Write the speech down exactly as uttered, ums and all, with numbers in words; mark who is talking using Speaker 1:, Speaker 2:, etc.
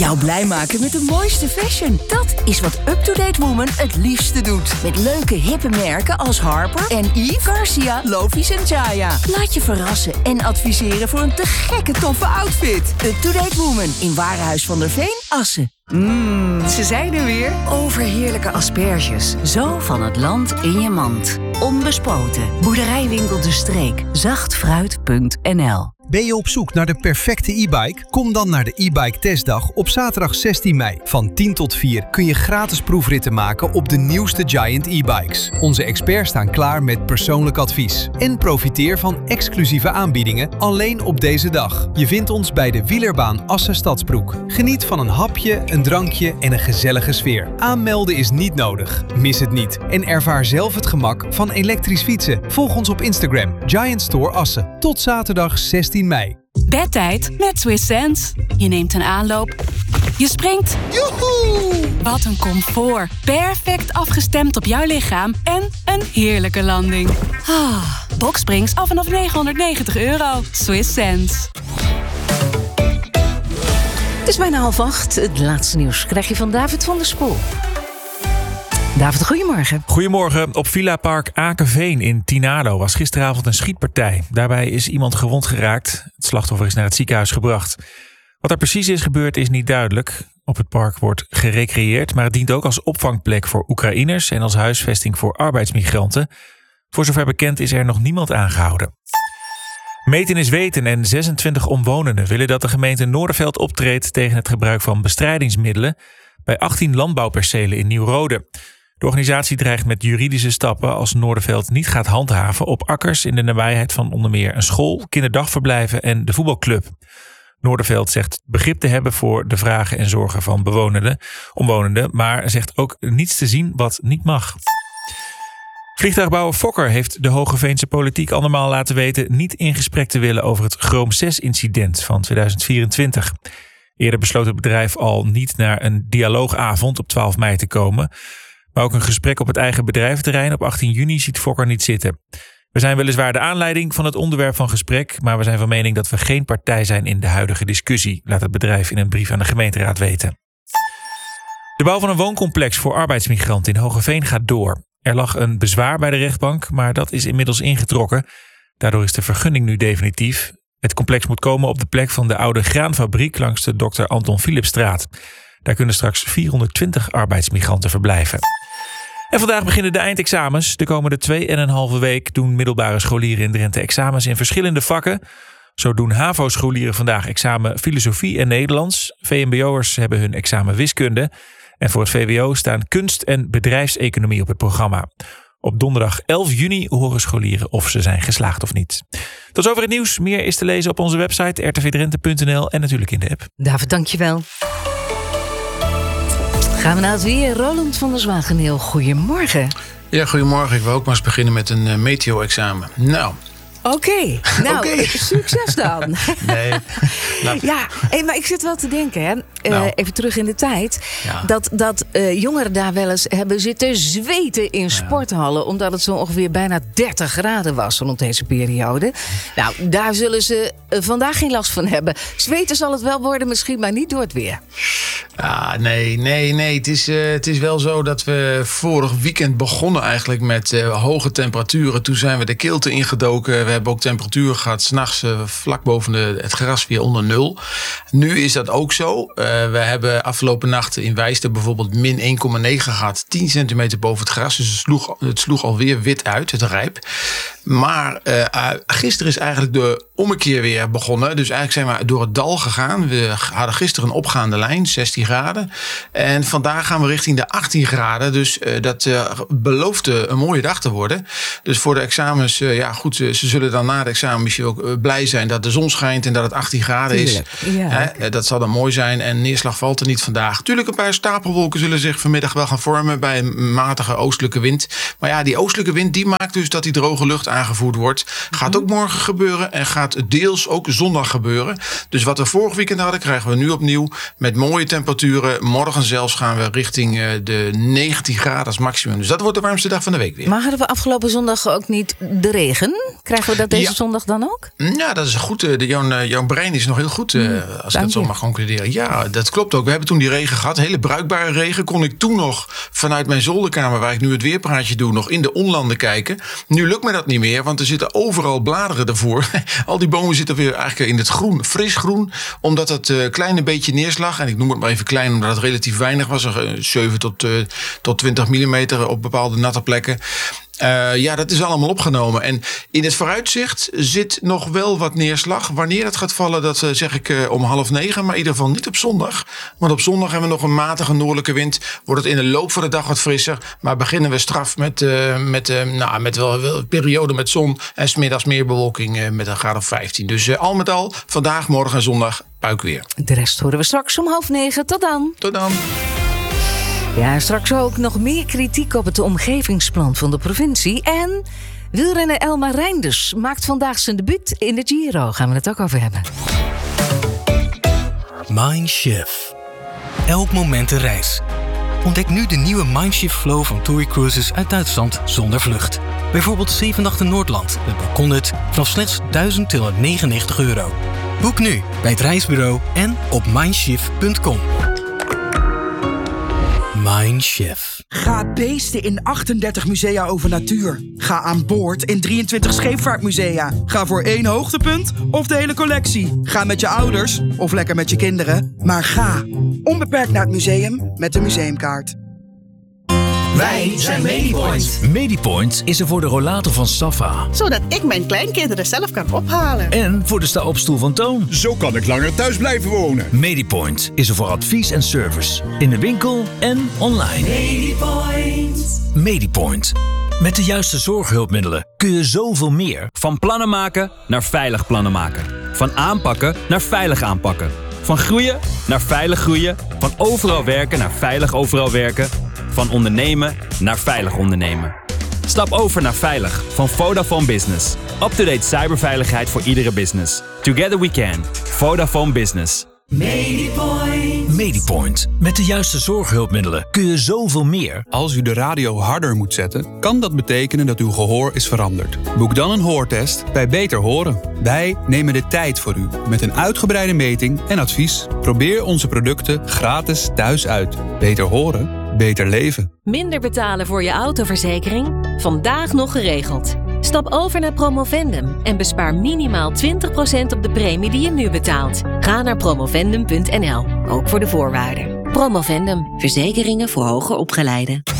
Speaker 1: Jou blij maken met de mooiste fashion. Dat is wat Up-to-Date Woman het liefste doet. Met leuke hippe merken als Harper en Yves, Garcia, Lovies en Jaya. Laat je verrassen en adviseren voor een te gekke toffe outfit. Up-to-Date Woman in Warenhuis van der Veen, Assen.
Speaker 2: Mmm, ze zijn er weer. Overheerlijke asperges. Zo van het land in je mand. Onbespoten. Boerderijwinkel De Streek. Zachtfruit punt n l.
Speaker 3: Ben je op zoek naar de perfecte e-bike? Kom dan naar de e-bike testdag op zaterdag zestien mei. Van tien tot vier kun je gratis proefritten maken op de nieuwste Giant e-bikes. Onze experts staan klaar met persoonlijk advies. En profiteer van exclusieve aanbiedingen alleen op deze dag. Je vindt ons bij de wielerbaan Assen Stadsbroek. Geniet van een hapje, een drankje en een gezellige sfeer. Aanmelden is niet nodig. Mis het niet. En ervaar zelf het gemak van elektrisch fietsen. Volg ons op Instagram, Giant Store Assen. Tot zaterdag zestien mei.
Speaker 4: Bedtijd met Swiss Sense. Je neemt een aanloop. Je springt.
Speaker 1: Joehoe!
Speaker 4: Wat een comfort. Perfect afgestemd op jouw lichaam. En een heerlijke landing. Ah, Boxsprings al vanaf negenhonderdnegentig euro. Swiss Sense.
Speaker 2: Het is bijna half acht. Het laatste nieuws krijg je van David van der Spoel. David, goedemorgen.
Speaker 5: Goedemorgen. Op Villa Park Akenveen in Tinalo was gisteravond een schietpartij. Daarbij is iemand gewond geraakt. Het slachtoffer is naar het ziekenhuis gebracht. Wat er precies is gebeurd is niet duidelijk. Op het park wordt gerecreëerd, maar het dient ook als opvangplek voor Oekraïners en als huisvesting voor arbeidsmigranten. Voor zover bekend is er nog niemand aangehouden. Meten is weten en zesentwintig omwonenden willen dat de gemeente Noorderveld optreedt tegen het gebruik van bestrijdingsmiddelen bij achttien landbouwpercelen in Nieuw-Rode. De organisatie dreigt met juridische stappen als Noorderveld niet gaat handhaven op akkers in de nabijheid van onder meer een school, kinderdagverblijven en de voetbalclub. Noorderveld zegt begrip te hebben voor de vragen en zorgen van bewonenden, omwonenden, maar zegt ook niets te zien wat niet mag. Vliegtuigbouwer Fokker heeft de Hogeveense politiek andermaal laten weten niet in gesprek te willen over het Chrome zes incident van tweeduizend vierentwintig. Eerder besloot het bedrijf al niet naar een dialoogavond op twaalf mei te komen. Maar ook een gesprek op het eigen bedrijventerrein op achttien juni ziet Fokker niet zitten. We zijn weliswaar de aanleiding van het onderwerp van gesprek, maar we zijn van mening dat we geen partij zijn in de huidige discussie, laat het bedrijf in een brief aan de gemeenteraad weten. De bouw van een wooncomplex voor arbeidsmigranten in Hogeveen gaat door. Er lag een bezwaar bij de rechtbank, maar dat is inmiddels ingetrokken. Daardoor is de vergunning nu definitief. Het complex moet komen op de plek van de oude graanfabriek langs de dokter Anton Philipsstraat. Daar kunnen straks vierhonderdtwintig arbeidsmigranten verblijven. En vandaag beginnen de eindexamens. De komende twee en een halve week doen middelbare scholieren in Drenthe examens in verschillende vakken. Zo doen HAVO-scholieren vandaag examen filosofie en Nederlands. V M B O'ers hebben hun examen wiskunde. En voor het V W O staan kunst en bedrijfseconomie op het programma. Op donderdag elf juni horen scholieren of ze zijn geslaagd of niet. Tot zover het nieuws. Meer is te lezen op onze website r t v drenthe punt n l en natuurlijk in de app.
Speaker 2: David, dankjewel. Gaan we naar het weer. Roland van der Zwageneel, goedemorgen.
Speaker 6: Ja, goedemorgen. Ik wil ook maar eens beginnen met een uh, meteo-examen. Nou...
Speaker 2: Oké, okay. nou, okay. Succes dan.
Speaker 6: Nee. Nou.
Speaker 2: Ja, hey, maar ik zit wel te denken, hè. Uh,
Speaker 6: nou.
Speaker 2: even terug in de tijd.
Speaker 6: Ja.
Speaker 2: Dat, dat uh, jongeren daar wel eens hebben zitten zweten in sporthallen, omdat het zo ongeveer bijna dertig graden was rond deze periode. Nou, daar zullen ze uh, vandaag geen last van hebben. Zweten zal het wel worden, misschien, maar niet door het weer.
Speaker 6: Ah, nee, nee, nee. Het is, uh, het is wel zo dat we vorig weekend begonnen eigenlijk met uh, hoge temperaturen. Toen zijn we de kilte ingedoken. We hebben ook temperaturen gehad, 's nachts uh, vlak boven de, het gras weer onder nul. Nu is dat ook zo. Uh, we hebben afgelopen nacht in Wijster bijvoorbeeld min één komma negen gehad. tien centimeter boven het gras. Dus het sloeg, het sloeg alweer wit uit, het rijp. Maar uh, uh, gisteren is eigenlijk de ommekeer weer begonnen. Dus eigenlijk zijn we door het dal gegaan. We hadden gisteren een opgaande lijn, zestien graden. En vandaag gaan we richting de achttien graden. Dus uh, dat uh, belooft uh, een mooie dag te worden. Dus voor de examens, uh, ja goed, uh, ze zullen dan na de examen misschien ook uh, blij zijn dat de zon schijnt en dat het achttien graden is.
Speaker 2: Ja,
Speaker 6: Hè? Dat zal dan mooi zijn en neerslag valt er niet vandaag. Tuurlijk, een paar stapelwolken zullen zich vanmiddag wel gaan vormen bij een matige oostelijke wind. Maar ja, die oostelijke wind die maakt dus dat die droge lucht aangevoerd wordt. Gaat ook morgen gebeuren en gaat deels ook zondag gebeuren. Dus wat we vorig weekend hadden, krijgen we nu opnieuw met mooie temperaturen. temperaturen. Morgen zelfs gaan we richting uh, de negentien graden als maximum. Dus dat wordt de warmste dag van de week weer.
Speaker 2: Maar hadden we afgelopen zondag ook niet de regen? Krijgen we dat deze
Speaker 6: ja.
Speaker 2: zondag dan ook?
Speaker 6: Ja, dat is goed. De, jouw, jouw brein is nog heel goed, uh, als ik dat zo mag concluderen. Ja, dat klopt ook. We hebben toen die regen gehad. Hele bruikbare regen. Kon ik toen nog vanuit mijn zolderkamer, waar ik nu het weerpraatje doe, nog in de onlanden kijken. Nu lukt me dat niet meer, want er zitten overal bladeren ervoor. Al die bomen zitten weer eigenlijk in het groen, fris groen. Omdat het uh, kleine beetje neerslag, en ik noem het maar even klein omdat het relatief weinig was. Uh, zeven tot twintig millimeter op bepaalde natte plekken. Uh, ja, dat is allemaal opgenomen. En in het vooruitzicht zit nog wel wat neerslag. Wanneer dat gaat vallen, dat uh, zeg ik uh, om half negen. Maar in ieder geval niet op zondag. Want op zondag hebben we nog een matige noordelijke wind. Wordt het in de loop van de dag wat frisser. Maar beginnen we straf met, uh, met, uh, nou, met wel, wel een periode met zon. En 's middags meer bewolking uh, met een graad of vijftien. Dus uh, al met al, vandaag, morgen en zondag puikweer.
Speaker 2: De rest horen we straks om half negen. Tot dan.
Speaker 6: Tot dan.
Speaker 2: Ja, straks ook nog meer kritiek op het omgevingsplan van de provincie. En wielrenner Elma Reinders maakt vandaag zijn debuut in de Giro. Gaan we het ook over hebben.
Speaker 7: Mindshift. Elk moment een reis. Ontdek nu de nieuwe Mindshift Flow van TUI Cruises uit Duitsland zonder vlucht. Bijvoorbeeld zeven nachten Noordland met balkonnut vanaf slechts duizend tweehonderdnegenennegentig euro. Boek nu bij het reisbureau en op mindshift punt com. Mindshift.
Speaker 8: Ga beesten in achtendertig musea over natuur. Ga aan boord in drieëntwintig scheepvaartmusea. Ga voor één hoogtepunt of de hele collectie. Ga met je ouders of lekker met je kinderen. Maar ga onbeperkt naar het museum met de museumkaart.
Speaker 9: Wij zijn Medipoint. Medipoint is er voor de rollator van Safa.
Speaker 10: Zodat ik mijn kleinkinderen zelf kan ophalen.
Speaker 9: En voor de sta-opstoel van Toon.
Speaker 11: Zo kan ik langer thuis blijven wonen.
Speaker 9: Medipoint is er voor advies en service. In de winkel en online.
Speaker 12: Medipoint.
Speaker 9: Medipoint. Met de juiste zorghulpmiddelen kun je zoveel meer.
Speaker 13: Van plannen maken naar veilig plannen maken. Van aanpakken naar veilig aanpakken. Van groeien naar veilig groeien. Van overal werken naar veilig overal werken. Van ondernemen naar veilig ondernemen. Stap over naar Veilig van Vodafone Business. Up-to-date cyberveiligheid voor iedere business. Together we can. Vodafone Business.
Speaker 9: Medipoint. Medipoint. Met de juiste zorghulpmiddelen kun je zoveel meer.
Speaker 14: Als u de radio harder moet zetten, kan dat betekenen dat uw gehoor is veranderd. Boek dan een hoortest bij Beter Horen. Wij nemen de tijd voor u met een uitgebreide meting en advies. Probeer onze producten gratis thuis uit. Beter horen, beter leven.
Speaker 15: Minder betalen voor je autoverzekering? Vandaag nog geregeld. Stap over naar Promovendum en bespaar minimaal twintig procent op de premie die je nu betaalt. Ga naar promovendum punt n l, ook voor de voorwaarden. Promovendum, verzekeringen voor hoger opgeleiden.